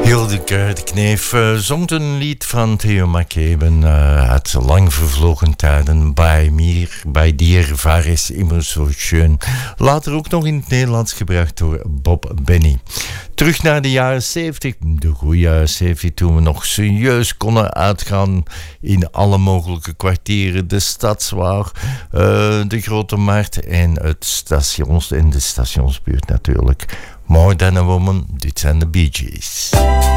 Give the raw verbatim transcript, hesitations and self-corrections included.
Hildeke de Kneef uh, zong een lied van Theo McCabe uh, uit lang vervlogen tijden. Bij mir, bij dir war es immer so schön. Later ook nog in het Nederlands gebracht door Bob Benny. Terug naar de jaren zeventig, de goede jaren zeventig, toen we nog serieus konden uitgaan in alle mogelijke kwartieren. De Stadswaag, uh, de Grote Markt en het stations, en de stationsbuurt natuurlijk. More Than a Woman, dit zijn de Bee Gees.